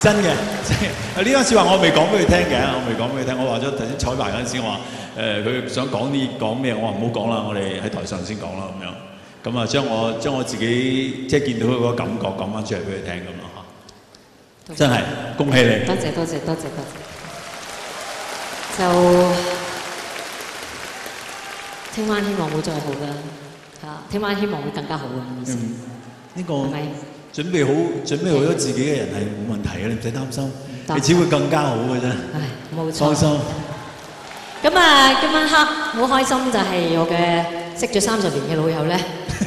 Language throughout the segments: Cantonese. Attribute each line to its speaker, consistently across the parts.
Speaker 1: 真嘅，呢張説話我未講俾佢聽嘅，我話咗頭先彩排嗰陣時，我話佢想講咩，我話唔好講啦，我哋喺台上先講啦咁樣。咁啊，將我自己即係見到佢嗰個感覺講翻出嚟俾佢聽咁咯嚇。真係恭喜你！
Speaker 2: 多謝。就聽晚希望會再好啦，嚇！聽晚希望會更加好嘅意思。
Speaker 1: 呢個準備好咗自己嘅人係冇問題嘅，你唔使擔心，你只會更加好嘅啫。
Speaker 2: 唉，冇錯。
Speaker 1: 放心。
Speaker 2: 咁啊，今晚黑好開心，就係我嘅識咗30年嘅老友咧，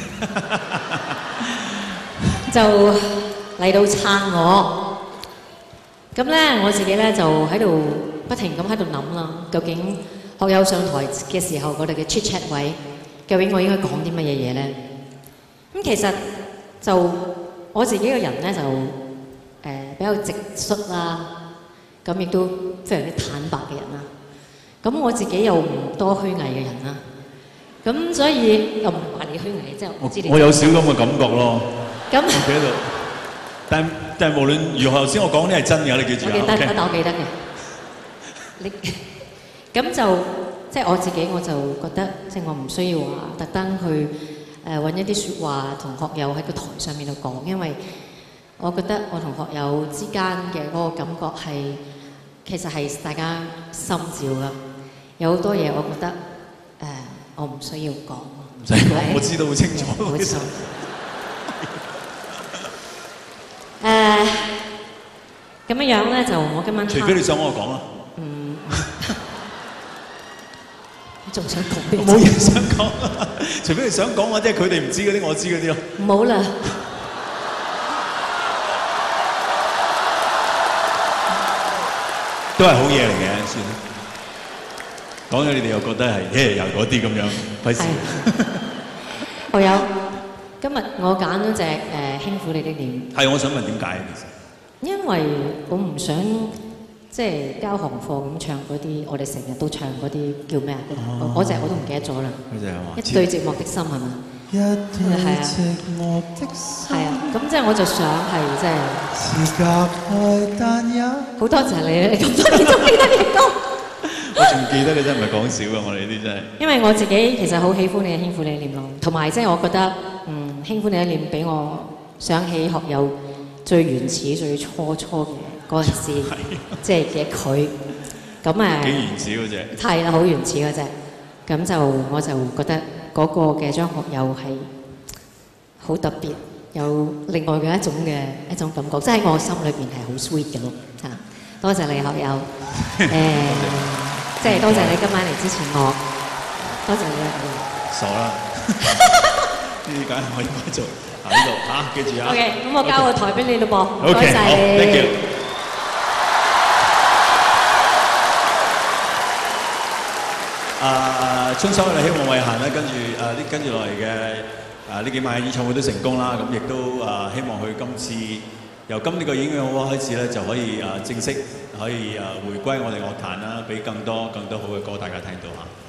Speaker 2: 就嚟到撐我。咁咧，我自己咧就喺度不停咁喺度諗啦，究竟學友上台嘅時候，我哋嘅 chit chat 位，究竟我應該講啲乜嘢嘢咧？咁其實就我自己個人咧就比較直率啦，咁亦都非常之坦白嘅人啦。咁我自己又唔多虛偽嘅人啦，咁所以又唔係話你虛偽，即係我知你。
Speaker 1: 我有少咁嘅感覺咯。
Speaker 2: 咁
Speaker 1: 我記得，但係無論如何，頭先我講啲係真嘅，你記住啊。
Speaker 2: 我記得嘅。你咁就即係我自己，我就覺得即係我唔需要話特登去揾一啲説話同學友喺個台上面度講，因為我覺得我同學友之間嘅嗰個感覺係其實係大家心照噶。有好多嘢我覺得我唔需要講。
Speaker 1: 唔使講，我知道好清楚。
Speaker 2: 冇錯。咁樣咧就我今晚
Speaker 1: 除非你想我講啦。
Speaker 2: 你仲想講啲？
Speaker 1: 冇嘢想講，除非你想講或者係佢哋唔知嗰啲，我知嗰啲咯。
Speaker 2: 唔好啦。
Speaker 1: 都係好嘢嚟嘅，算啦。講咗你哋又覺得係又嗰啲咁樣，費事。
Speaker 2: 學友，今日我揀咗隻輕撫你的臉。
Speaker 1: 係，我想問點解其實？因
Speaker 2: 為我唔想即係交行貨咁唱嗰啲，我哋成日都唱嗰啲叫咩啊？嗰隻我都唔記得咗啦。
Speaker 1: 嗰隻係嘛？
Speaker 2: 一對寂寞的心係嘛？
Speaker 1: 一對寂寞的心。係啊，
Speaker 2: 咁即係我就想係即係。
Speaker 1: 是隔開但有。好
Speaker 2: 多謝你咁多年都記得嘅歌。
Speaker 1: 我仲記得你真係唔係講笑啊！我哋呢啲真係。
Speaker 2: 因為我自己其實好喜歡你嘅輕撫你的臉咯，同埋即係我覺得輕撫你的臉俾我想起學友最原始、最初嘅嗰陣時，即係嘅佢。咁
Speaker 1: 幾原始嗰隻。
Speaker 2: 係啦，好原始嗰隻。咁就我就覺得嗰個嘅張學友係好特別，有另外嘅一種感覺，即係喺我心裏邊係好 sweet 嘅咯嚇。多謝你學友，即係多謝你今晚嚟支持我，多謝你啊！
Speaker 1: 傻啦，呢啲梗係我應該做喺呢度嚇，記住啊。
Speaker 2: OK， 咁我交個台俾你咯噃，唔該曬你。
Speaker 1: Thank you。衷心嘅希望慧嫻咧，跟住落嚟嘅呢幾晚嘅演唱會都成功啦，咁亦都希望佢今次由今呢個演唱會開始咧，就可以正式可以回歸我哋樂壇啦，俾更多好嘅歌大家聽到嚇。